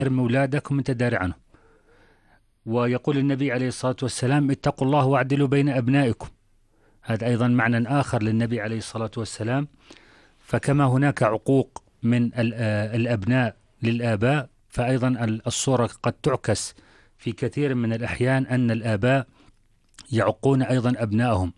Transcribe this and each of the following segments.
ارمي أولادك وأنت داري عنهم. ويقول النبي عليه الصلاة والسلام: اتقوا الله واعدلوا بين أبنائكم. هذا أيضا معنى آخر للنبي عليه الصلاة والسلام. فكما هناك عقوق من الأبناء للآباء، فأيضا الصورة قد تعكس في كثير من الأحيان أن الآباء يعقون أيضا أبنائهم.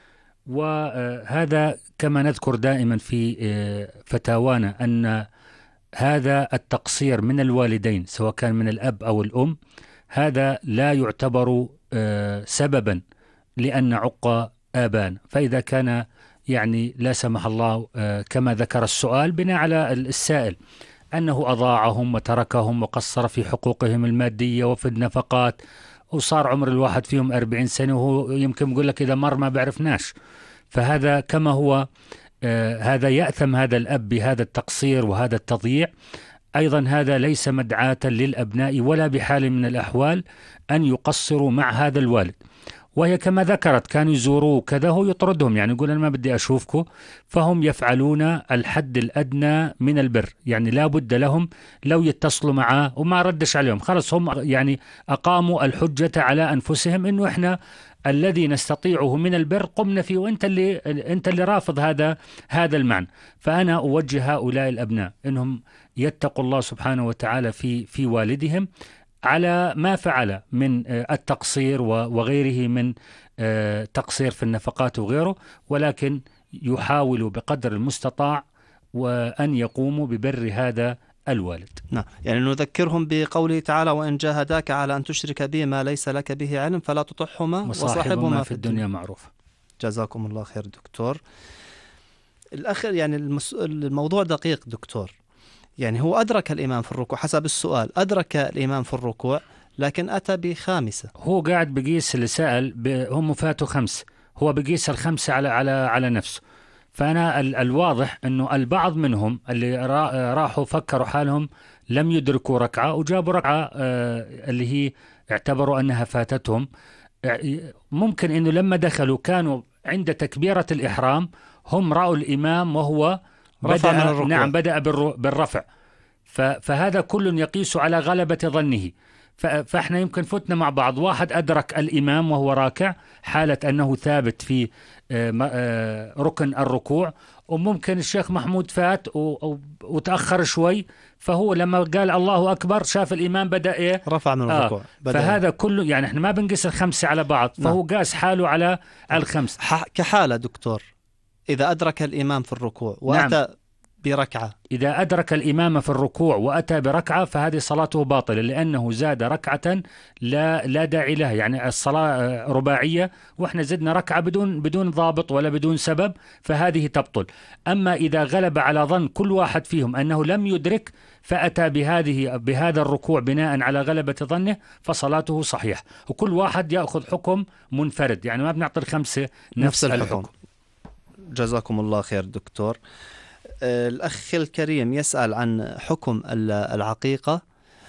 وهذا كما نذكر دائما في فتاوانا أن هذا التقصير من الوالدين سواء كان من الأب أو الأم، هذا لا يعتبر سببا لأن نعق آباءنا. فإذا كان يعني لا سمح الله كما ذكر السؤال بناء على السائل أنه أضاعهم وتركهم وقصر في حقوقهم المادية وفي النفقات، وصار عمر الواحد فيهم 40 سنة وهو يمكن يقول لك إذا مر ما بعرفناش، فهذا كما هو هذا يأثم هذا الأب بهذا التقصير وهذا التضييع. أيضا هذا ليس مدعاة للأبناء ولا بحال من الأحوال أن يقصروا مع هذا الوالد. وهي كما ذكرت كانوا يزوروه كذا، هو يطردهم، يعني يقول أنا ما بدي أشوفكم. فهم يفعلون الحد الأدنى من البر، يعني لا بد لهم لو يتصلوا معه وما ردش عليهم خلص هم يعني أقاموا الحجة على أنفسهم إنه إحنا الذي نستطيعه من البر قمنا فيه، وأنت اللي رافض هذا المعنى. فأنا أوجه هؤلاء الأبناء إنهم يتقوا الله سبحانه وتعالى في والدهم على ما فعل من التقصير وغيره من تقصير في النفقات وغيره، ولكن يحاولوا بقدر المستطاع وأن يقوموا ببر هذا الوالد. نعم، يعني نذكرهم بقوله تعالى: وإن جاهداك على أن تشرك بي ما ليس لك به علم فلا تطعهما وصاحبهما في الدنيا معروف. جزاكم الله خير دكتور. الأخير يعني الموضوع دقيق دكتور، يعني هو أدرك الإمام في الركوع حسب السؤال، أدرك الإمام في الركوع لكن أتى بخامسة. هو قاعد بقيس اللي سأل هم فاتوا 5، هو بقيس 5 على نفسه. فأنا الواضح أنه البعض منهم اللي راحوا فكروا حالهم لم يدركوا ركعة وجابوا ركعة اللي هي اعتبروا أنها فاتتهم. ممكن أنه لما دخلوا كانوا عند تكبيرة الإحرام هم رأوا الإمام وهو بدأ بالرفع، فهذا كل يقيس على غلبة ظنه. فاحنا يمكن فتنا مع بعض، واحد أدرك الإمام وهو راكع حالة أنه ثابت في ركن الركوع، وممكن الشيخ محمود فات وتأخر شوي، فهو لما قال الله أكبر شاف الإمام بدأ رفع من الركوع. فهذا كله يعني احنا ما بنقيس 5 على بعض، فهو قاس حاله على 5 كحالة دكتور. إذا أدرك الإمام في الركوع وأتى بركعة، إذا أدرك الإمام في الركوع وأتى بركعة فهذه صلاته باطلة، لأنه زاد ركعة لا داعي لها. يعني الصلاة رباعية وإحنا زدنا ركعة بدون ضابط ولا بدون سبب، فهذه تبطل. أما إذا غلب على ظن كل واحد فيهم أنه لم يدرك فأتى بهذا الركوع بناء على غلبة ظنه فصلاته صحيح، وكل واحد يأخذ حكم منفرد، يعني ما بنعطي 5 نفس الحكم. جزاكم الله خير دكتور. الأخ الكريم يسأل عن حكم العقيقة،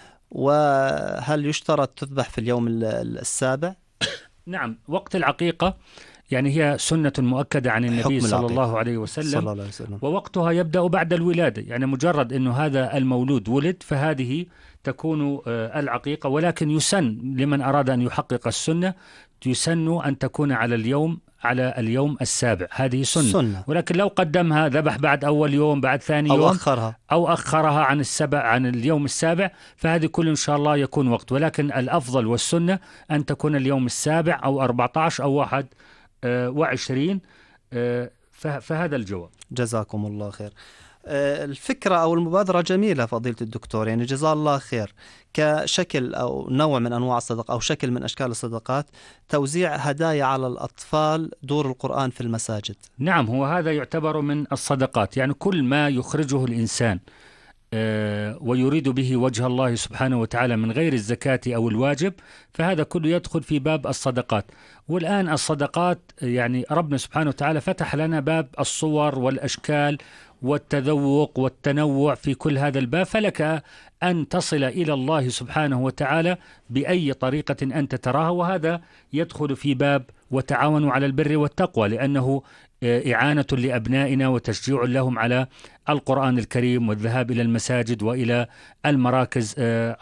وهل يشترط تذبح في اليوم 7؟ نعم، وقت العقيقة يعني هي سنة مؤكدة عن النبي صلى الله عليه وسلم، ووقتها يبدأ بعد الولادة. يعني مجرد أنه هذا المولود ولد فهذه تكون العقيقة، ولكن يسن لمن أراد أن يحقق السنة يسن أن تكون على اليوم 7، هذه سنة. ولكن لو قدمها ذبح بعد أول يوم بعد ثاني يوم أو أخرها عن اليوم 7 فهذه كل إن شاء الله يكون وقت، ولكن الأفضل والسنة أن تكون اليوم 7 أو 14 أو 21. فهذا الجواب. جزاكم الله خير. الفكرة أو المبادرة جميلة فضيلة الدكتور، يعني جزاه الله خير، كشكل أو نوع من أنواع الصدقة أو شكل من أشكال الصدقات، توزيع هدايا على الأطفال دور القرآن في المساجد. نعم، هو هذا يعتبر من الصدقات، يعني كل ما يخرجه الإنسان ويريد به وجه الله سبحانه وتعالى من غير الزكاة أو الواجب فهذا كله يدخل في باب الصدقات. والآن الصدقات يعني ربنا سبحانه وتعالى فتح لنا باب الصور والأشكال والتذوق والتنوع في كل هذا الباب، فلك أن تصل إلى الله سبحانه وتعالى بأي طريقة أنت تراها، وهذا يدخل في باب وتعاونوا على البر والتقوى، لأنه إعانة لأبنائنا وتشجيع لهم على القرآن الكريم والذهاب إلى المساجد وإلى المراكز